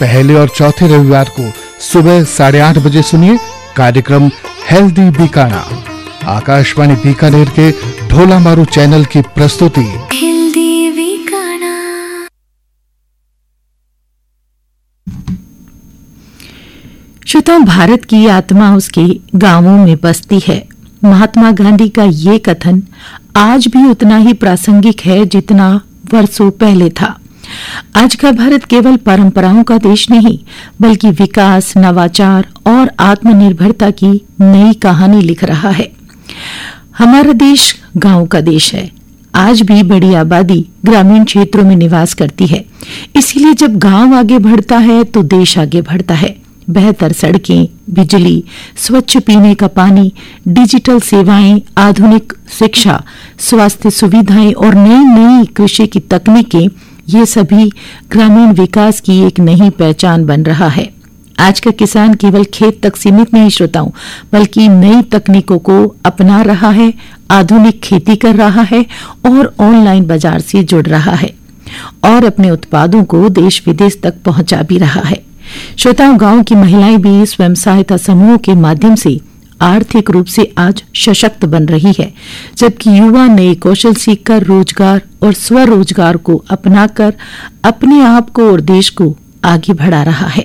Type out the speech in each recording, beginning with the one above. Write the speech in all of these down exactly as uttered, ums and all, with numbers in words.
पहले और चौथे रविवार को सुबह साढ़े आठ बजे सुनिए कार्यक्रम हेल्दी बीकाना। आकाशवाणी बीकानेर के ढोला मारू चैनल की प्रस्तुति। हेल्दी बीकाना। श्रोताओं, भारत की आत्मा उसके गांवों में बसती है। महात्मा गांधी का ये कथन आज भी उतना ही प्रासंगिक है जितना वर्षों पहले था। आज का भारत केवल परंपराओं का देश नहीं, बल्कि विकास, नवाचार और आत्मनिर्भरता की नई कहानी लिख रहा है। हमारा देश गांव का देश है। आज भी बड़ी आबादी ग्रामीण क्षेत्रों में निवास करती है। इसीलिए जब गांव आगे बढ़ता है तो देश आगे बढ़ता है। बेहतर सड़कें, बिजली, स्वच्छ पीने का पानी, डिजिटल सेवाएं, आधुनिक शिक्षा, स्वास्थ्य सुविधाएं और नई नई कृषि की तकनीकें, ये सभी ग्रामीण विकास की एक नई पहचान बन रहा है। आज का किसान केवल खेत तक सीमित नहीं श्रोताओं, बल्कि नई तकनीकों को अपना रहा है, आधुनिक खेती कर रहा है और ऑनलाइन बाजार से जुड़ रहा है और अपने उत्पादों को देश विदेश तक पहुंचा भी रहा है। श्रोताओं, गांव की महिलाएं भी स्वयं सहायता समूहों के माध्यम से आर्थिक रूप से आज सशक्त बन रही है, जबकि युवा नए कौशल सीखकर रोजगार और स्वरोजगार को अपनाकर अपने आप को और देश को आगे बढ़ा रहा है।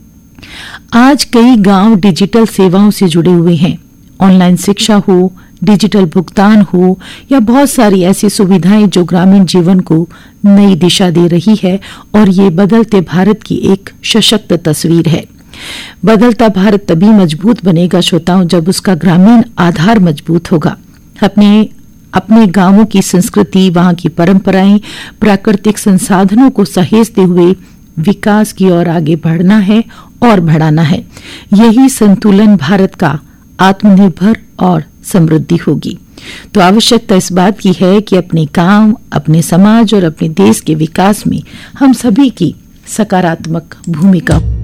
आज कई गांव डिजिटल सेवाओं से जुड़े हुए हैं। ऑनलाइन शिक्षा हो, डिजिटल भुगतान हो या बहुत सारी ऐसी सुविधाएं जो ग्रामीण जीवन को नई दिशा दे रही है और ये बदलते भारत की एक सशक्त तस्वीर है। बदलता भारत तभी मजबूत बनेगा श्रोताओं, जब उसका ग्रामीण आधार मजबूत होगा। अपने अपने गांवों की संस्कृति, वहां की परंपराएं, प्राकृतिक संसाधनों को सहेजते हुए विकास की ओर आगे बढ़ना है और बढ़ाना है। यही संतुलन भारत का आत्मनिर्भर और समृद्धि होगी। तो आवश्यकता इस बात की है कि अपने गांव, अपने समाज और अपने देश के विकास में हम सभी की सकारात्मक भूमिका